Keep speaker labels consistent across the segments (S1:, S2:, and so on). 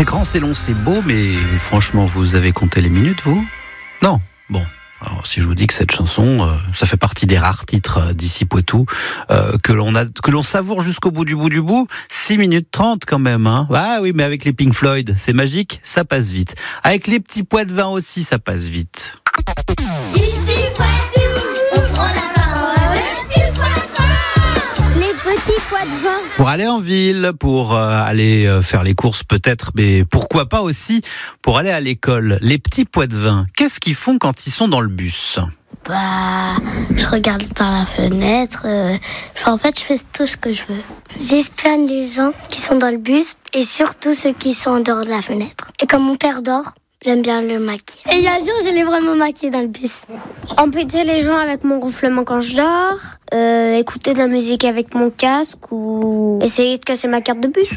S1: C'est grand, c'est long, c'est beau, mais franchement, vous avez compté les minutes, vous ? Non. Bon. Alors, si je vous dis que cette chanson, ça fait partie des rares titres d'ici Poitou, que l'on savoure jusqu'au bout du bout, 6 minutes 30 quand même, hein. Ah oui, mais avec les Pink Floyd, c'est magique, ça passe vite. Avec les petits pois de vin aussi, ça passe vite.
S2: Ici Poitou, on prend la parole, le petit pois de vin. Les petits pois de vin.
S1: Pour aller en ville, pour aller faire les courses peut-être, mais pourquoi pas aussi pour aller à l'école. Les petits pois de vin, qu'est-ce qu'ils font quand ils sont dans le bus ?
S3: Je regarde par la fenêtre. En fait, je fais tout ce que je veux. J'espionne les gens qui sont dans le bus et surtout ceux qui sont en dehors de la fenêtre. Et quand mon père dort, j'aime bien le maquiller. Et il y a un jour, je l'ai vraiment maquillé dans le bus. Embêter les gens avec mon ronflement quand je dors, écouter de la musique avec mon casque ou essayer de casser ma carte de bus.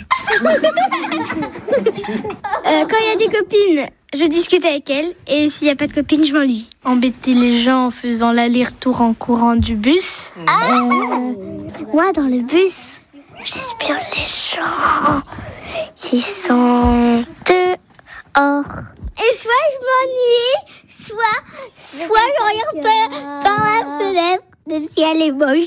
S3: Quand il y a des copines, je discute avec elles et s'il n'y a pas de copines, je m'ennuie.
S4: Embêter les gens en faisant l'aller-retour en courant du bus.
S3: Moi, dans le bus, j'espionne les gens qui sont dehors. Et soit je m'ennuie, soit je regarde par la fenêtre, même si elle est moche.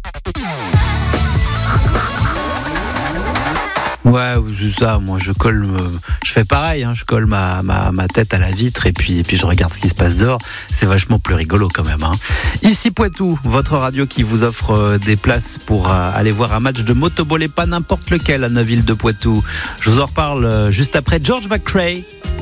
S1: Ouais, c'est ça, moi je fais pareil, hein, je colle ma tête à la vitre et puis je regarde ce qui se passe dehors, c'est vachement plus rigolo quand même, hein. Ici Poitou, votre radio qui vous offre des places pour aller voir un match de motobollé, pas n'importe lequel à Neuville de Poitou. Je vous en reparle juste après George McRae.